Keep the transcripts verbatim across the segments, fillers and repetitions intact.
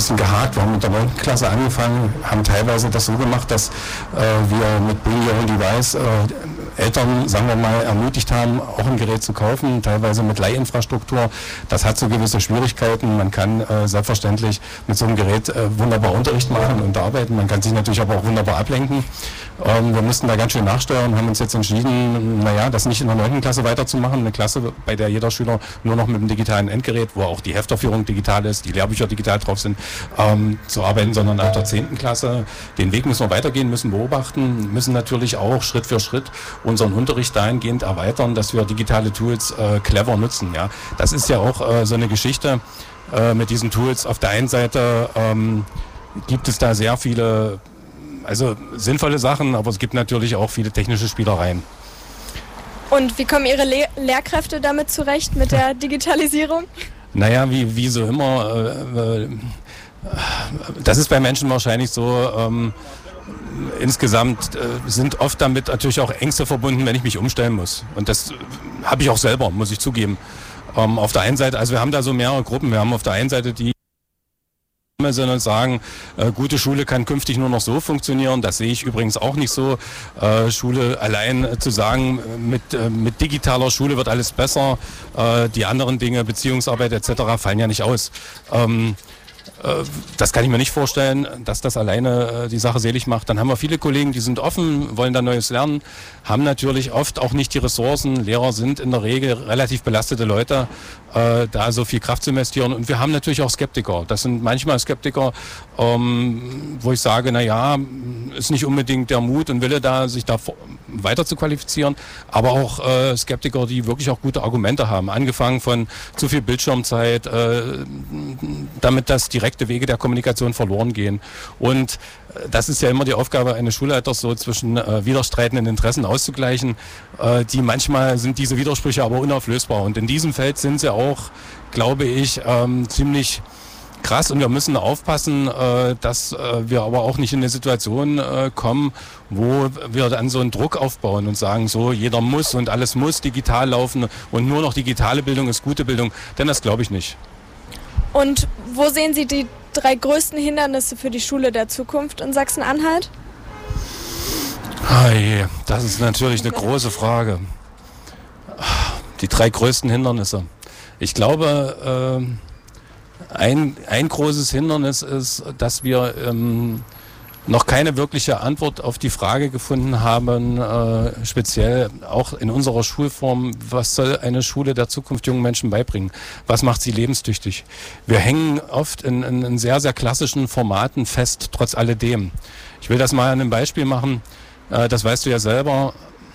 bisschen gehakt. Wir haben mit der neunten Klasse angefangen, haben teilweise das so gemacht, dass äh, wir mit Bring Your Own Device äh, Eltern, sagen wir mal, ermutigt haben, auch ein Gerät zu kaufen, teilweise mit Leihinfrastruktur. Das hat so gewisse Schwierigkeiten. Man kann äh, selbstverständlich mit so einem Gerät äh, wunderbar Unterricht machen und arbeiten. Man kann sich natürlich aber auch wunderbar ablenken. Ähm, wir mussten da ganz schön nachsteuern, haben uns jetzt entschieden, naja, das nicht in der neunten Klasse weiterzumachen. Eine Klasse, bei der jeder Schüler nur noch mit dem digitalen Endgerät, wo auch die Hefterführung digital ist, die Lehrbücher digital drauf sind, ähm, zu arbeiten, sondern ab der zehnten Klasse. Den Weg müssen wir weitergehen, müssen beobachten, müssen natürlich auch Schritt für Schritt unseren Unterricht dahingehend erweitern, dass wir digitale Tools äh, clever nutzen. Ja. Das ist ja auch äh, so eine Geschichte äh, mit diesen Tools. Auf der einen Seite ähm, gibt es da sehr viele, also sinnvolle Sachen, aber es gibt natürlich auch viele technische Spielereien. Und wie kommen Ihre Le- Lehrkräfte damit zurecht, mit der Digitalisierung? Naja, wie, wie so immer, äh, äh, das ist bei Menschen wahrscheinlich so, ähm, insgesamt äh, sind oft damit natürlich auch Ängste verbunden, wenn ich mich umstellen muss. Und das äh, habe ich auch selber, muss ich zugeben. Ähm, auf der einen Seite, also wir haben da so mehrere Gruppen. Wir haben auf der einen Seite die, sondern sagen, äh, gute Schule kann künftig nur noch so funktionieren. Das sehe ich übrigens auch nicht so. Äh, Schule allein äh, zu sagen, mit, äh, mit digitaler Schule wird alles besser. Äh, die anderen Dinge, Beziehungsarbeit et cetera fallen ja nicht aus. Ähm, Das kann ich mir nicht vorstellen, dass das alleine die Sache selig macht. Dann haben wir viele Kollegen, die sind offen, wollen da Neues lernen, haben natürlich oft auch nicht die Ressourcen. Lehrer sind in der Regel relativ belastete Leute, äh, da so viel Kraft zu investieren. Und wir haben natürlich auch Skeptiker. Das sind manchmal Skeptiker, ähm, wo ich sage, na ja, ist nicht unbedingt der Mut und Wille da, sich da weiter zu qualifizieren. Aber auch äh, Skeptiker, die wirklich auch gute Argumente haben. Angefangen von zu viel Bildschirmzeit, äh, damit das direkte Wege der Kommunikation verloren gehen. Und äh, das ist ja immer die Aufgabe eines Schulleiters, so zwischen äh, widerstreitenden Interessen auszugleichen. Äh, die manchmal sind diese Widersprüche aber unauflösbar. Und in diesem Feld sind sie auch, glaube ich, ähm, ziemlich krass, und wir müssen aufpassen, äh, dass äh, wir aber auch nicht in eine Situation äh, kommen, wo wir dann so einen Druck aufbauen und sagen, so jeder muss und alles muss digital laufen und nur noch digitale Bildung ist gute Bildung, denn das glaube ich nicht. Und wo sehen Sie die drei größten Hindernisse für die Schule der Zukunft in Sachsen-Anhalt? Hey, das ist natürlich eine große Frage. Die drei größten Hindernisse. Ich glaube, äh, Ein, ein großes Hindernis ist, dass wir ähm, noch keine wirkliche Antwort auf die Frage gefunden haben, äh, speziell auch in unserer Schulform, was soll eine Schule der Zukunft jungen Menschen beibringen? Was macht sie lebenstüchtig? Wir hängen oft in, in, in sehr, sehr klassischen Formaten fest, trotz alledem. Ich will das mal an einem Beispiel machen, äh, das weißt du ja selber.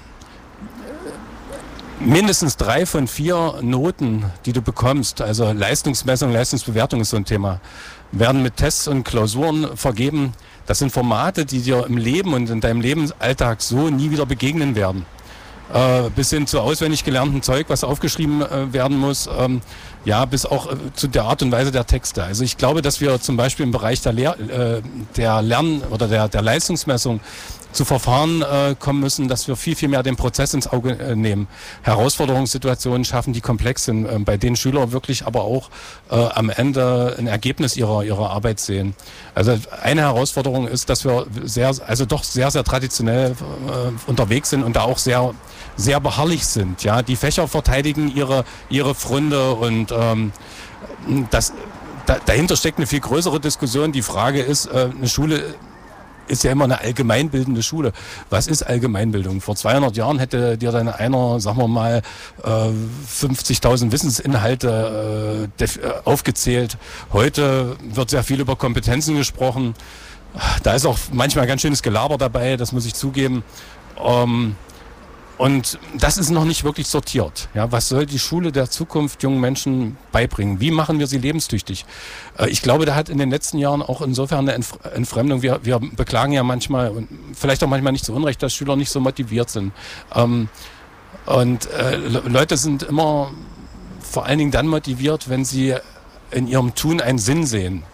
Mindestens drei von vier Noten, die du bekommst, also Leistungsmessung, Leistungsbewertung ist so ein Thema, werden mit Tests und Klausuren vergeben. Das sind Formate, die dir im Leben und in deinem Lebensalltag so nie wieder begegnen werden. Äh, bis hin zu auswendig gelerntem Zeug, was aufgeschrieben äh, werden muss, ähm, ja, bis auch äh, zu der Art und Weise der Texte. Also ich glaube, dass wir zum Beispiel im Bereich der, Lehr- äh, der Lern- oder der, der Leistungsmessung zu Verfahren äh, kommen müssen, dass wir viel, viel mehr den Prozess ins Auge äh, nehmen. Herausforderungssituationen schaffen, die komplex sind, äh, bei denen Schüler wirklich aber auch äh, am Ende ein Ergebnis ihrer, ihrer Arbeit sehen. Also eine Herausforderung ist, dass wir sehr, also doch sehr, sehr traditionell äh, unterwegs sind und da auch sehr, sehr beharrlich sind. Ja, die Fächer verteidigen ihre, ihre Pfründe und ähm, das, da, dahinter steckt eine viel größere Diskussion. Die Frage ist, äh, eine Schule ist ja immer eine allgemeinbildende Schule. Was ist Allgemeinbildung? Vor zweihundert Jahren hätte dir dann einer, sagen wir mal, fünfzigtausend Wissensinhalte äh, def- äh, aufgezählt. Heute wird sehr viel über Kompetenzen gesprochen. Da ist auch manchmal ganz schönes Gelaber dabei, das muss ich zugeben. Ähm, Und das ist noch nicht wirklich sortiert. Ja, was soll die Schule der Zukunft jungen Menschen beibringen? Wie machen wir sie lebenstüchtig? Äh, ich glaube, da hat in den letzten Jahren auch insofern eine Entf- Entfremdung. Wir, wir beklagen ja manchmal, und vielleicht auch manchmal nicht zu Unrecht, dass Schüler nicht so motiviert sind. Ähm, und äh, Le- Leute sind immer vor allen Dingen dann motiviert, wenn sie in ihrem Tun einen Sinn sehen.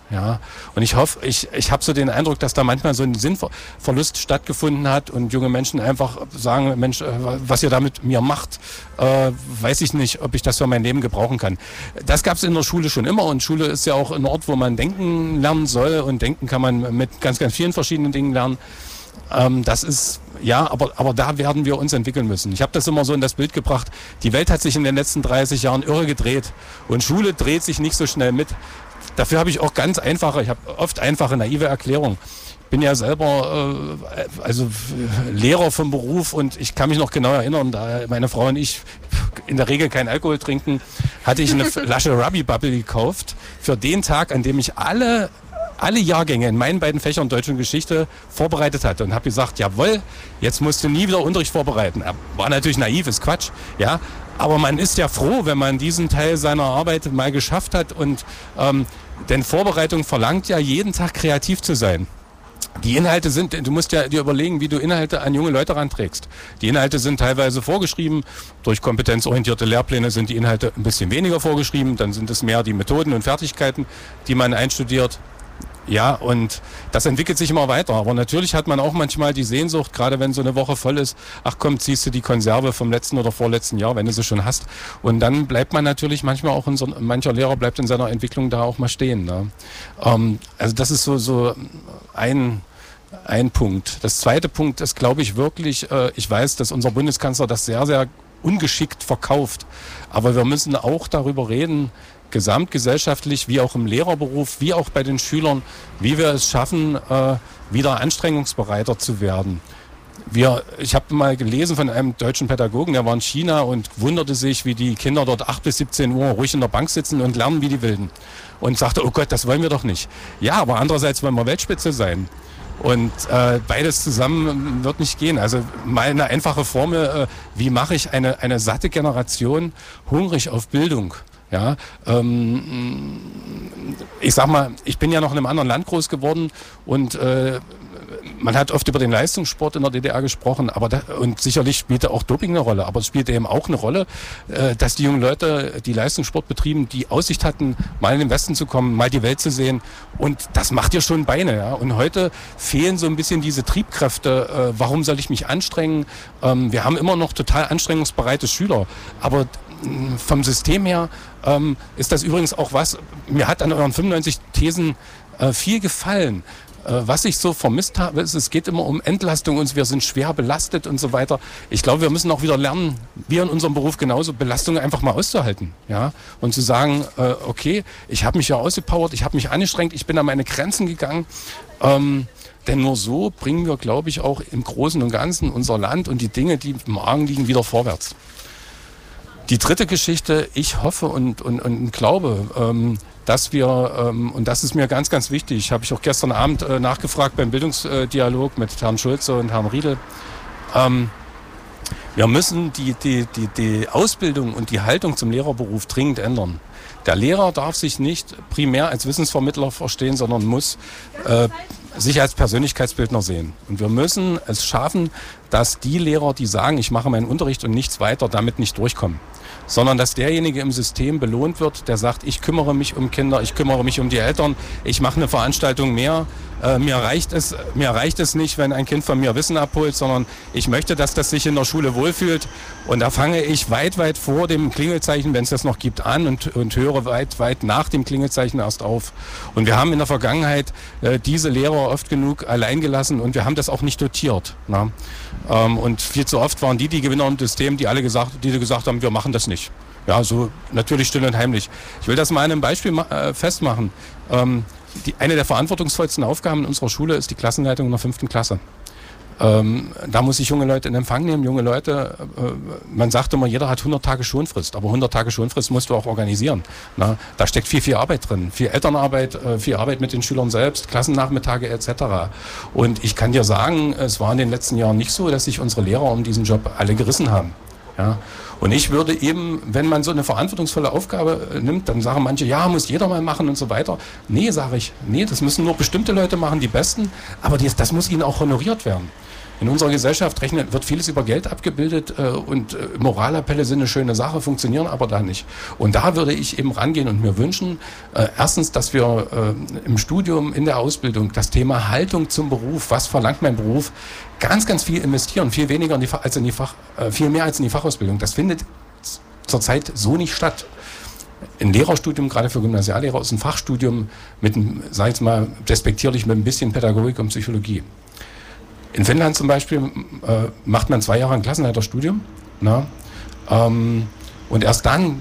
Ja, und ich hoffe, ich, ich habe so den Eindruck, dass da manchmal so ein Sinnverlust stattgefunden hat und junge Menschen einfach sagen, Mensch, was ihr da mit mir macht, äh, weiß ich nicht, ob ich das für mein Leben gebrauchen kann. Das gab es in der Schule schon immer und Schule ist ja auch ein Ort, wo man denken lernen soll und denken kann man mit ganz, ganz vielen verschiedenen Dingen lernen. Ähm, das ist, ja, aber, aber da werden wir uns entwickeln müssen. Ich habe das immer so in das Bild gebracht, die Welt hat sich in den letzten dreißig Jahren irre gedreht und Schule dreht sich nicht so schnell mit. Dafür habe ich auch ganz einfache, ich habe oft einfache, naive Erklärungen. Ich bin ja selber äh, also äh, Lehrer vom Beruf und ich kann mich noch genau erinnern, da meine Frau und ich in der Regel keinen Alkohol trinken, hatte ich eine Flasche Ruby Bubble gekauft für den Tag, an dem ich alle alle Jahrgänge in meinen beiden Fächern Deutsch und Geschichte vorbereitet hatte und habe gesagt, jawohl, jetzt musst du nie wieder Unterricht vorbereiten. War natürlich naiv, ist Quatsch, ja. Aber man ist ja froh, wenn man diesen Teil seiner Arbeit mal geschafft hat und ähm, denn Vorbereitung verlangt ja jeden Tag kreativ zu sein. Die Inhalte sind, du musst ja dir überlegen, wie du Inhalte an junge Leute ranträgst. Die Inhalte sind teilweise vorgeschrieben, durch kompetenzorientierte Lehrpläne sind die Inhalte ein bisschen weniger vorgeschrieben, dann sind es mehr die Methoden und Fertigkeiten, die man einstudiert. Ja, und das entwickelt sich immer weiter. Aber natürlich hat man auch manchmal die Sehnsucht, gerade wenn so eine Woche voll ist, ach komm, ziehst du die Konserve vom letzten oder vorletzten Jahr, wenn du sie schon hast. Und dann bleibt man natürlich manchmal auch, in so, mancher Lehrer bleibt in seiner Entwicklung da auch mal stehen. Ne? Ähm, also das ist so, so ein, ein Punkt. Das zweite Punkt ist, glaube ich, wirklich, äh, ich weiß, dass unser Bundeskanzler das sehr, sehr ungeschickt verkauft. Aber wir müssen auch darüber reden, gesamtgesellschaftlich, wie auch im Lehrerberuf, wie auch bei den Schülern, wie wir es schaffen, äh, wieder anstrengungsbereiter zu werden. Wir, ich habe mal gelesen von einem deutschen Pädagogen, der war in China und wunderte sich, wie die Kinder dort acht bis siebzehn Uhr ruhig in der Bank sitzen und lernen wie die Wilden. Und sagte, oh Gott, das wollen wir doch nicht. Ja, aber andererseits wollen wir Weltspitze sein. Und äh, beides zusammen wird nicht gehen. Also mal eine einfache Formel, äh, wie mache ich eine, eine satte Generation hungrig auf Bildung? Ja, ähm, ich sag mal, ich bin ja noch in einem anderen Land groß geworden und äh, man hat oft über den Leistungssport in der D D R gesprochen, aber da, und sicherlich spielte auch Doping eine Rolle, aber es spielte eben auch eine Rolle, äh, dass die jungen Leute, die Leistungssport betrieben, die Aussicht hatten, mal in den Westen zu kommen, mal die Welt zu sehen und das macht dir schon Beine. Ja? Und heute fehlen so ein bisschen diese Triebkräfte, äh, warum soll ich mich anstrengen? Ähm, wir haben immer noch total anstrengungsbereite Schüler, aber vom System her ähm, ist das übrigens auch was, mir hat an euren fünfundneunzig Thesen äh, viel gefallen. Äh, was ich so vermisst habe, ist, es geht immer um Entlastung und wir sind schwer belastet und so weiter. Ich glaube, wir müssen auch wieder lernen, wir in unserem Beruf genauso, Belastungen einfach mal auszuhalten. Ja? Und zu sagen, äh, okay, ich habe mich ja ausgepowert, ich habe mich angestrengt, ich bin an meine Grenzen gegangen. Ähm, Denn nur so bringen wir, glaube ich, auch im Großen und Ganzen unser Land und die Dinge, die im Argen liegen, wieder vorwärts. Die dritte Geschichte, ich hoffe und, und, und glaube, ähm, dass wir, ähm, und das ist mir ganz, ganz wichtig, habe ich auch gestern Abend äh, nachgefragt beim Bildungsdialog mit Herrn Schulze und Herrn Riedel, ähm, wir müssen die, die, die, die Ausbildung und die Haltung zum Lehrerberuf dringend ändern. Der Lehrer darf sich nicht primär als Wissensvermittler verstehen, sondern muss äh, sich als Persönlichkeitsbildner sehen. Und wir müssen es schaffen, dass die Lehrer, die sagen, ich mache meinen Unterricht und nichts weiter, damit nicht durchkommen. Sondern dass derjenige im System belohnt wird, der sagt, ich kümmere mich um Kinder, ich kümmere mich um die Eltern, ich mache eine Veranstaltung mehr. Äh, mir reicht es, mir reicht es nicht, wenn ein Kind von mir Wissen abholt, sondern ich möchte, dass das sich in der Schule wohlfühlt. Und da fange ich weit, weit vor dem Klingelzeichen, wenn es das noch gibt, an und, und höre weit, weit nach dem Klingelzeichen erst auf. Und wir haben in der Vergangenheit äh, diese Lehrer oft genug allein gelassen und wir haben das auch nicht dotiert. Na? Ähm, und viel zu oft waren die die Gewinner im System, die alle gesagt, die gesagt haben, wir machen das nicht. Ja, so natürlich still und heimlich. Ich will das mal an einem Beispiel äh, festmachen. Ähm, die, eine der verantwortungsvollsten Aufgaben in unserer Schule ist die Klassenleitung in der fünften Klasse. Ähm, da muss ich junge Leute in Empfang nehmen, junge Leute, äh, man sagt immer, jeder hat hundert Tage Schonfrist, aber hundert Tage Schonfrist musst du auch organisieren. Na, da steckt viel, viel Arbeit drin, viel Elternarbeit, äh, viel Arbeit mit den Schülern selbst, Klassennachmittage et cetera. Und ich kann dir sagen, es war in den letzten Jahren nicht so, dass sich unsere Lehrer um diesen Job alle gerissen haben. Ja. Und ich würde eben, wenn man so eine verantwortungsvolle Aufgabe äh, nimmt, dann sagen manche, ja, muss jeder mal machen und so weiter. Nee, sage ich, nee, das müssen nur bestimmte Leute machen, die Besten, aber die, das muss ihnen auch honoriert werden. In unserer Gesellschaft rechnet, wird vieles über Geld abgebildet äh, und äh, Moralappelle sind eine schöne Sache, funktionieren aber da nicht. Und da würde ich eben rangehen und mir wünschen, äh, erstens, dass wir äh, im Studium, in der Ausbildung das Thema Haltung zum Beruf, was verlangt mein Beruf, ganz, ganz viel investieren, viel weniger in die, als in die Fach, äh, viel mehr als in die Fachausbildung. Das findet zurzeit so nicht statt. Ein Lehrerstudium, gerade für Gymnasiallehrer, ist ein Fachstudium mit, sag ich jetzt mal, despektierlich mit ein bisschen Pädagogik und Psychologie. In Finnland zum Beispiel äh, macht man zwei Jahre ein Klassenleiterstudium, na, ähm, und erst dann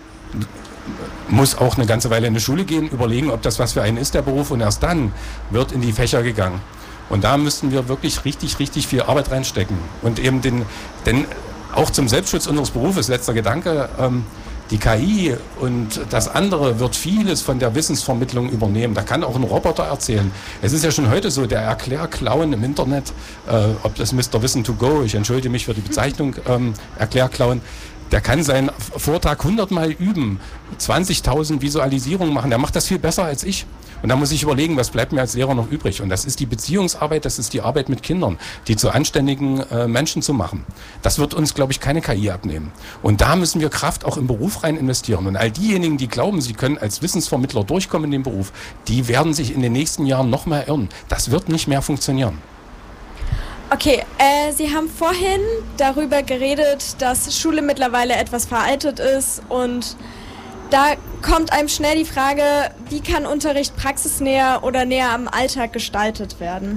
muss auch eine ganze Weile in die Schule gehen, überlegen, ob das was für einen ist, der Beruf, und erst dann wird in die Fächer gegangen. Und da müssten wir wirklich richtig, richtig viel Arbeit reinstecken. Und eben den, denn auch zum Selbstschutz unseres Berufes, letzter Gedanke, ähm, die K I und das andere wird vieles von der Wissensvermittlung übernehmen. Da kann auch ein Roboter erzählen. Es ist ja schon heute so, der Erklärclown im Internet, äh, ob das Mister Wissen to go, ich entschuldige mich für die Bezeichnung, ähm, Erklärclown, der kann seinen Vortrag hundertmal üben, zwanzigtausend Visualisierungen machen, der macht das viel besser als ich. Und da muss ich überlegen, was bleibt mir als Lehrer noch übrig? Und das ist die Beziehungsarbeit, das ist die Arbeit mit Kindern, die zu anständigen äh, Menschen zu machen. Das wird uns, glaube ich, keine K I abnehmen. Und da müssen wir Kraft auch im Beruf rein investieren. Und all diejenigen, die glauben, sie können als Wissensvermittler durchkommen in dem Beruf, die werden sich in den nächsten Jahren noch mehr irren. Das wird nicht mehr funktionieren. Okay, äh, Sie haben vorhin darüber geredet, dass Schule mittlerweile etwas veraltet ist, und da kommt einem schnell die Frage, wie kann Unterricht praxisnäher oder näher am Alltag gestaltet werden?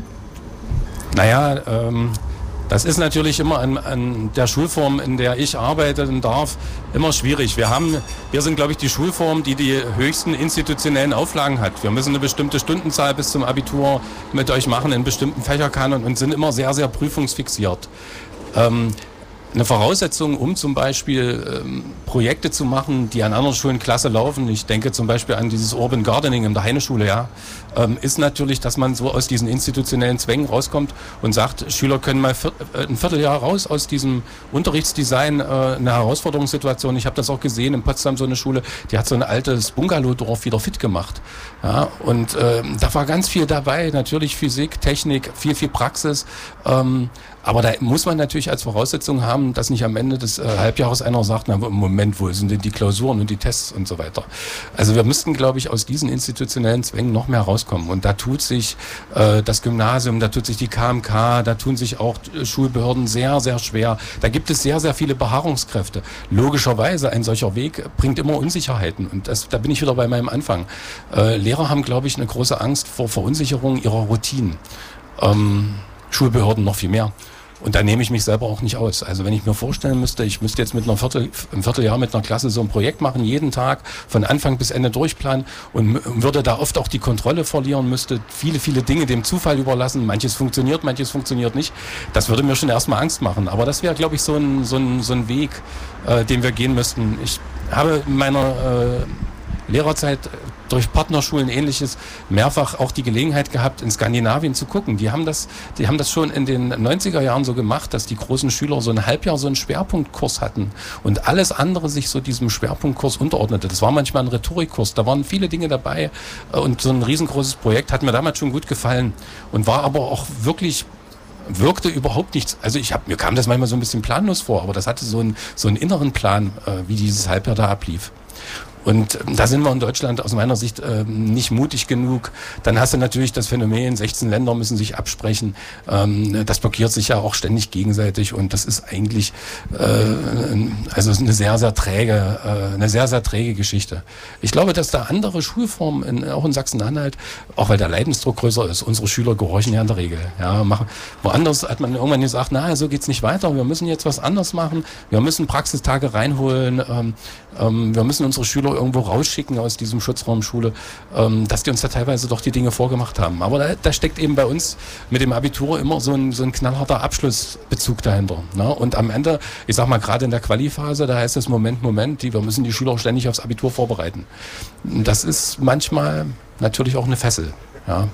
Naja, ähm, das ist natürlich immer an, an der Schulform, in der ich arbeiten darf, immer schwierig. Wir haben, wir sind, glaube ich, die Schulform, die die höchsten institutionellen Auflagen hat. Wir müssen eine bestimmte Stundenzahl bis zum Abitur mit euch machen in bestimmten Fächerkanon und sind immer sehr, sehr prüfungsfixiert. Ähm, Eine Voraussetzung, um zum Beispiel ähm, Projekte zu machen, die an anderen Schulen klasse laufen, ich denke zum Beispiel an dieses Urban Gardening in der Heineschule, ja, ähm, ist natürlich, dass man so aus diesen institutionellen Zwängen rauskommt und sagt, Schüler können mal vier, äh, ein Vierteljahr raus aus diesem Unterrichtsdesign, äh, eine Herausforderungssituation. Ich habe das auch gesehen in Potsdam, so eine Schule, die hat so ein altes Bungalowdorf wieder fit gemacht. Ja, und äh, da war ganz viel dabei, natürlich Physik, Technik, viel, viel Praxis, ähm, aber da muss man natürlich als Voraussetzung haben, dass nicht am Ende des äh, Halbjahres einer sagt, na, im Moment, wo sind denn die Klausuren und die Tests und so weiter. Also wir müssten, glaube ich, aus diesen institutionellen Zwängen noch mehr rauskommen. Und da tut sich äh, das Gymnasium, da tut sich die K M K, da tun sich auch äh, Schulbehörden sehr, sehr schwer. Da gibt es sehr, sehr viele Beharrungskräfte. Logischerweise, ein solcher Weg bringt immer Unsicherheiten. Und das, da bin ich wieder bei meinem Anfang. Äh, Lehrer haben, glaube ich, eine große Angst vor Verunsicherung ihrer Routinen. Ähm, Schulbehörden noch viel mehr. Und da nehme ich mich selber auch nicht aus. Also wenn ich mir vorstellen müsste, ich müsste jetzt mit einer Viertel, im Vierteljahr mit einer Klasse so ein Projekt machen, jeden Tag von Anfang bis Ende durchplanen, und würde da oft auch die Kontrolle verlieren, müsste viele, viele Dinge dem Zufall überlassen. Manches funktioniert, manches funktioniert nicht. Das würde mir schon erstmal Angst machen. Aber das wäre, glaube ich, so ein, so ein, so ein Weg, äh, den wir gehen müssten. Ich habe in meiner äh, Lehrerzeit durch Partnerschulen Ähnliches mehrfach auch die Gelegenheit gehabt, in Skandinavien zu gucken. Die haben das, die haben das schon in den neunziger Jahren so gemacht, dass die großen Schüler so ein Halbjahr so einen Schwerpunktkurs hatten und alles andere sich so diesem Schwerpunktkurs unterordnete. Das war manchmal ein Rhetorikkurs, da waren viele Dinge dabei, und so ein riesengroßes Projekt hat mir damals schon gut gefallen und war aber auch wirklich, wirkte überhaupt nichts. Also ich hab, mir kam das manchmal so ein bisschen planlos vor, aber das hatte so einen, so einen inneren Plan, äh, wie dieses Halbjahr da ablief. Und da sind wir in Deutschland aus meiner Sicht äh, nicht mutig genug. Dann hast du natürlich das Phänomen, sechzehn Länder müssen sich absprechen. Ähm, das blockiert sich ja auch ständig gegenseitig, und das ist eigentlich äh, also eine sehr, sehr träge, äh, eine sehr, sehr träge Geschichte. Ich glaube, dass da andere Schulformen, in, auch in Sachsen-Anhalt, auch weil der Leidensdruck größer ist, unsere Schüler gehorchen ja in der Regel. Ja, machen. Woanders hat man irgendwann gesagt, na, so geht's nicht weiter, wir müssen jetzt was anderes machen, wir müssen Praxistage reinholen, ähm, ähm, wir müssen unsere Schüler irgendwo rausschicken aus diesem Schutzraum Schule, ähm, dass die uns da teilweise doch die Dinge vorgemacht haben. Aber da, da steckt eben bei uns mit dem Abitur immer so ein, so ein knallharter Abschlussbezug dahinter. Ne? Und am Ende, ich sag mal, gerade in der Quali-Phase, da heißt es Moment, Moment, die, wir müssen die Schüler ständig aufs Abitur vorbereiten. Das ist manchmal natürlich auch eine Fessel. Ja.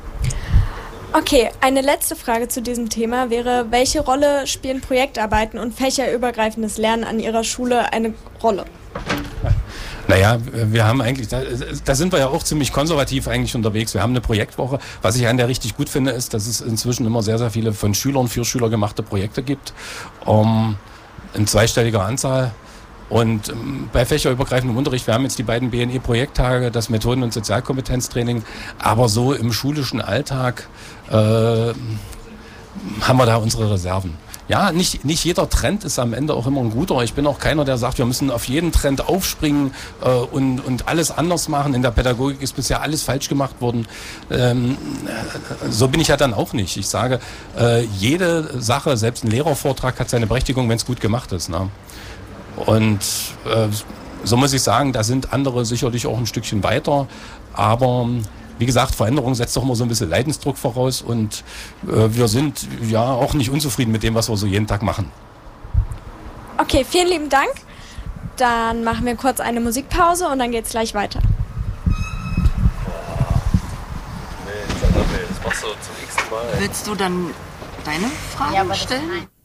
Okay, eine letzte Frage zu diesem Thema wäre, welche Rolle spielen Projektarbeiten und fächerübergreifendes Lernen an Ihrer Schule eine Rolle? Naja, wir haben eigentlich, da, da sind wir ja auch ziemlich konservativ eigentlich unterwegs. Wir haben eine Projektwoche. Was ich an der richtig gut finde, ist, dass es inzwischen immer sehr, sehr viele von Schülern für Schüler gemachte Projekte gibt. Um, in zweistelliger Anzahl. Und um, bei fächerübergreifendem Unterricht, wir haben jetzt die beiden B N E-Projekttage, das Methoden- und Sozialkompetenztraining, aber so im schulischen Alltag äh, haben wir da unsere Reserven. Ja, nicht, nicht jeder Trend ist am Ende auch immer ein guter. Ich bin auch keiner, der sagt, wir müssen auf jeden Trend aufspringen äh, und, und alles anders machen. In der Pädagogik ist bisher alles falsch gemacht worden. Ähm, so bin ich ja dann auch nicht. Ich sage, äh, jede Sache, selbst ein Lehrervortrag hat seine Berechtigung, wenn es gut gemacht ist. Ne? Und äh, so muss ich sagen, da sind andere sicherlich auch ein Stückchen weiter. Aber wie gesagt, Veränderung setzt doch immer so ein bisschen Leidensdruck voraus und äh, wir sind ja auch nicht unzufrieden mit dem, was wir so jeden Tag machen. Okay, vielen lieben Dank. Dann machen wir kurz eine Musikpause und dann geht's gleich weiter. Nee, das machst du zum x-ten Mal. Willst du dann deine Fragen Ja, aber stellen?